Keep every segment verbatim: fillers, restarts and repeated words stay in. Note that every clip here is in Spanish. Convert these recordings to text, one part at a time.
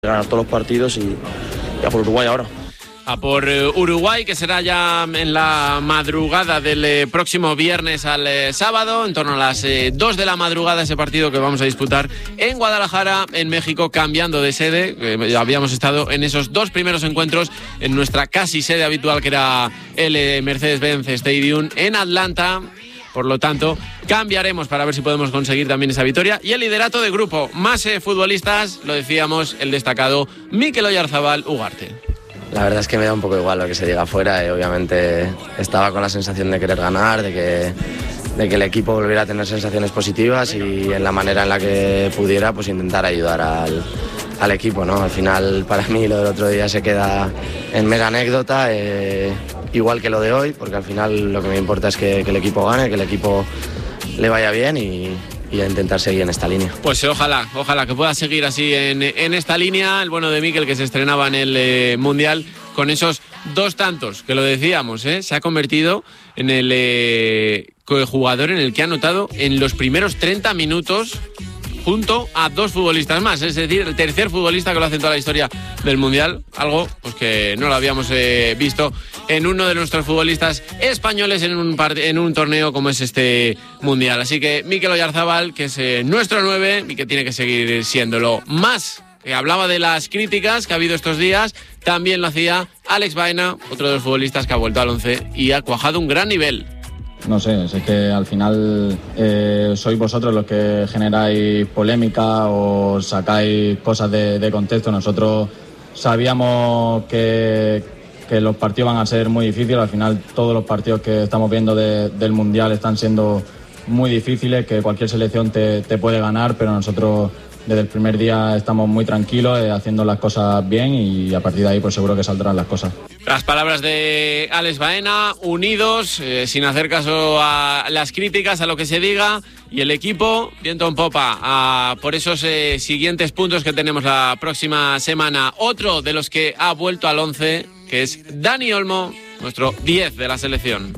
Ganar todos los partidos y, y a por Uruguay ahora. A por Uruguay, que será ya en la madrugada del próximo viernes al eh, sábado, en torno a las eh, dos de la madrugada, ese partido que vamos a disputar en Guadalajara, en México, cambiando de sede. Eh, habíamos estado en esos dos primeros encuentros en nuestra casi sede habitual, que era el eh, Mercedes-Benz Stadium en Atlanta. Por lo tanto, cambiaremos para ver si podemos conseguir también esa victoria. Y el liderato de grupo, más eh, futbolistas, lo decíamos, el destacado Mikel Oyarzabal Ugarte. La verdad es que me da un poco igual lo que se diga afuera. Eh, obviamente estaba con la sensación de querer ganar, de que, de que el equipo volviera a tener sensaciones positivas y en la manera en la que pudiera, pues intentar ayudar al, al equipo, ¿no? Al final, para mí, lo del otro día se queda en mera anécdota. Eh, Igual que lo de hoy, porque al final lo que me importa es que, que el equipo gane, que el equipo le vaya bien y, y a intentar seguir en esta línea. Pues ojalá, ojalá que pueda seguir así en, en esta línea. El bueno de Mikel, que se estrenaba en el eh, Mundial con esos dos tantos, que lo decíamos, ¿eh? Se ha convertido en el eh, jugador en el que ha anotado en los primeros treinta minutos junto a dos futbolistas más, es decir, el tercer futbolista que lo hace en toda la historia del Mundial, algo pues que no lo habíamos eh, visto en uno de nuestros futbolistas españoles en un, part- en un torneo como es este Mundial. Así que Mikel Oyarzabal, que es eh, nuestro nueve y que tiene que seguir siéndolo. Más, que hablaba de las críticas que ha habido estos días, también lo hacía Alex Baena, otro de los futbolistas que ha vuelto al once y ha cuajado un gran nivel. No sé, es que al final eh, sois vosotros los que generáis polémica o sacáis cosas de, de contexto. Nosotros sabíamos que, que los partidos van a ser muy difíciles. Al final todos los partidos que estamos viendo de, del Mundial están siendo muy difíciles, que cualquier selección te, te puede ganar, pero nosotros desde el primer día estamos muy tranquilos, eh, haciendo las cosas bien y a partir de ahí pues seguro que saldrán las cosas. Las palabras de Alex Baena, unidos, eh, sin hacer caso a las críticas, a lo que se diga, y el equipo viento en popa a por esos eh, siguientes puntos que tenemos la próxima semana. Otro de los que ha vuelto al once, que es Dani Olmo, nuestro diez de la selección.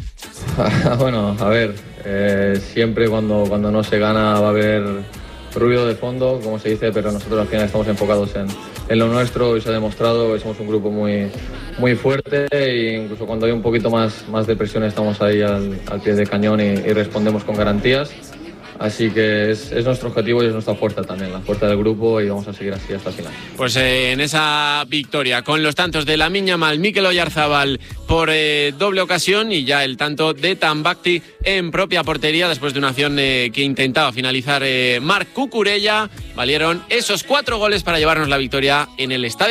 Bueno, a ver, eh, siempre cuando, cuando no se gana va a haber ruido de fondo, como se dice, pero nosotros al final estamos enfocados en, en lo nuestro y se ha demostrado que somos un grupo muy, muy fuerte e incluso cuando hay un poquito más, más de presión estamos ahí al, al pie del cañón y, y respondemos con garantías. Así que es, es nuestro objetivo y es nuestra fuerza también, la fuerza del grupo, y vamos a seguir así hasta el final. Pues eh, en esa victoria, con los tantos de Lamine Yamal, Mikel Oyarzabal por eh, doble ocasión y ya el tanto de Tambacti en propia portería después de una acción eh, que intentaba finalizar eh, Marc Cucurella, valieron esos cuatro goles para llevarnos la victoria en el estadio.